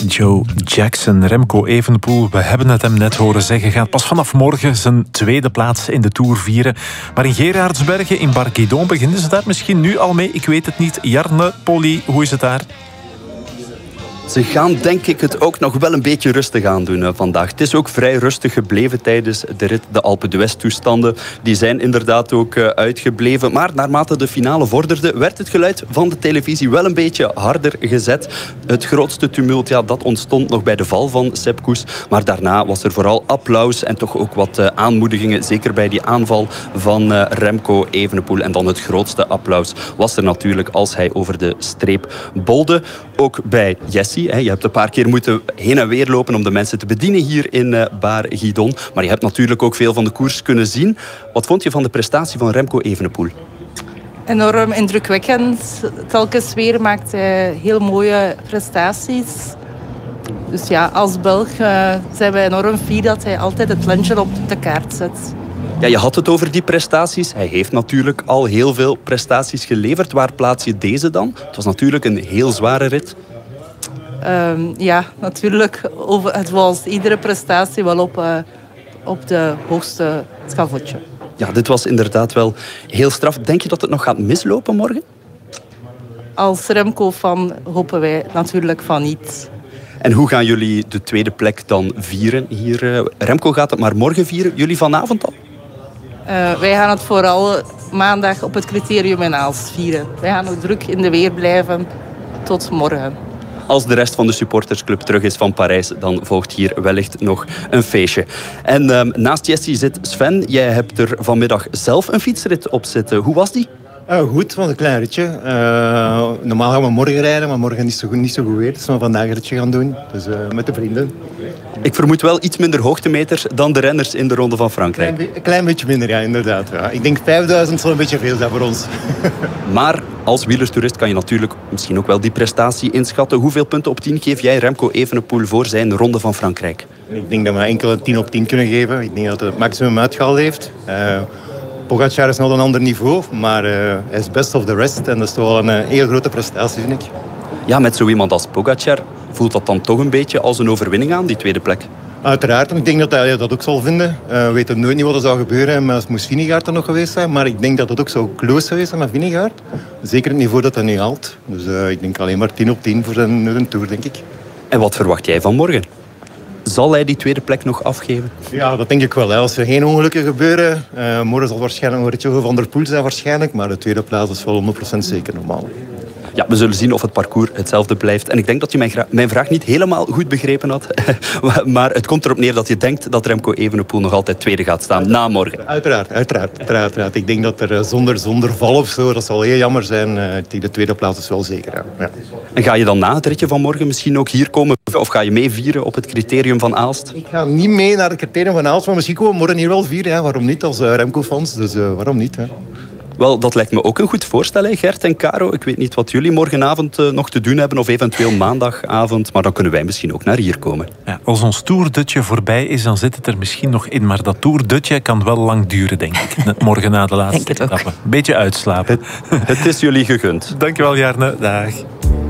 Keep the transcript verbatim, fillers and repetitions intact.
Joe Jackson, Remco Evenepoel, we hebben het hem net horen zeggen, gaat pas vanaf morgen zijn tweede plaats in de Tour vieren. Maar in Gerardsbergen, in Bar-Guidon, beginnen ze daar misschien nu al mee? Ik weet het niet. Jarne, Polly, hoe is het daar? Ze gaan denk ik het ook nog wel een beetje rustig aan doen uh, vandaag. Het is ook vrij rustig gebleven tijdens de rit. De Alpe d'Huez toestanden die zijn inderdaad ook uh, uitgebleven. Maar naarmate de finale vorderde, werd het geluid van de televisie wel een beetje harder gezet. Het grootste tumult, ja, dat ontstond nog bij de val van Sepp Kuss. Maar daarna was er vooral applaus en toch ook wat uh, aanmoedigingen. Zeker bij die aanval van uh, Remco Evenepoel. En dan het grootste applaus was er natuurlijk als hij over de streep bolde. Ook bij Jesse. Je hebt een paar keer moeten heen en weer lopen om de mensen te bedienen hier in Bar-Guidon. Maar je hebt natuurlijk ook veel van de koers kunnen zien. Wat vond je van de prestatie van Remco Evenepoel? Enorm indrukwekkend. Telkens weer maakt hij heel mooie prestaties. Dus ja, als Belg uh, zijn we enorm fier dat hij altijd het landje op de kaart zet. Ja, je had het over die prestaties. Hij heeft natuurlijk al heel veel prestaties geleverd. Waar plaats je deze dan? Het was natuurlijk een heel zware rit. Um, ja, natuurlijk. Over, het was iedere prestatie wel op, uh, op de hoogste schavotje. Ja, dit was inderdaad wel heel straf. Denk je dat het nog gaat mislopen morgen? Als Remco-fan hopen wij natuurlijk van niet. En hoe gaan jullie de tweede plek dan vieren hier? Remco gaat het maar morgen vieren. Jullie vanavond al? Uh, wij gaan het vooral maandag op het criterium in Aalst vieren. Wij gaan ook druk in de weer blijven tot morgen. Als de rest van de supportersclub terug is van Parijs, dan volgt hier wellicht nog een feestje. En um, naast Jesse zit Sven. Jij hebt er vanmiddag zelf een fietsrit op zitten. Hoe was die? Uh, goed, van een klein ritje. Uh, normaal gaan we morgen rijden, maar morgen is het niet zo goed weer. Dus we vandaag een ritje gaan doen, dus uh, met de vrienden. Ik vermoed wel iets minder hoogtemeters dan de renners in de Ronde van Frankrijk. Een klein, klein beetje minder, ja, inderdaad. Ja. Ik denk vijfduizend zal een beetje veel zijn voor ons. Maar als wielerstoerist kan je natuurlijk misschien ook wel die prestatie inschatten. Hoeveel punten op tien geef jij Remco Evenepoel voor zijn Ronde van Frankrijk? Ik denk dat we enkel een tien op tien kunnen geven. Ik denk dat hij het maximum uitgehaald heeft. Uh, Pogacar is nog een ander niveau, maar uh, hij is best of the rest. En dat is toch wel een uh, heel grote prestatie, vind ik. Ja, met zo iemand als Pogacar voelt dat dan toch een beetje als een overwinning aan, die tweede plek? Uiteraard, en ik denk dat hij dat ook zal vinden. Uh, we weten nooit niet wat er zou gebeuren, maar moest Vingegaard er nog geweest zijn. Maar ik denk dat het ook zo close geweest is met Vingegaard. Zeker het niveau dat hij nu haalt. Dus uh, ik denk alleen maar tien op tien voor zijn, zijn Tour, denk ik. En wat verwacht jij van morgen? Zal hij die tweede plek nog afgeven? Ja, dat denk ik wel. Hè. Als er geen ongelukken gebeuren, uh, morgen zal waarschijnlijk een ritje van der Poel zijn waarschijnlijk. Maar de tweede plaats is wel honderd procent zeker normaal. Ja, we zullen zien of het parcours hetzelfde blijft. En ik denk dat je mijn, gra- mijn vraag niet helemaal goed begrepen had. Maar het komt erop neer dat je denkt dat Remco Evenepoel nog altijd tweede gaat staan uiteraard, na morgen. Uiteraard, uiteraard, uiteraard, uiteraard. Ik denk dat er zonder, zonder val of zo, dat zal heel jammer zijn. Uh, de tweede plaats is wel zeker. Ja. Ja. En ga je dan na het ritje van morgen misschien ook hier komen? Of ga je mee vieren op het criterium van Aalst? Ik ga niet mee naar het criterium van Aalst, maar misschien komen we morgen hier wel vieren. Ja. Waarom niet, als uh, Remco-fans. Dus uh, waarom niet, hè. Wel, dat lijkt me ook een goed voorstel, hè, Gert en Caro. Ik weet niet wat jullie morgenavond uh, nog te doen hebben, of eventueel maandagavond. Maar dan kunnen wij misschien ook naar hier komen. Ja, als ons toerdutje voorbij is, dan zit het er misschien nog in. Maar dat toerdutje kan wel lang duren, denk ik. Morgen na de laatste etappe. Beetje uitslapen. Het, het is jullie gegund. Dankjewel, Jarne. Dag.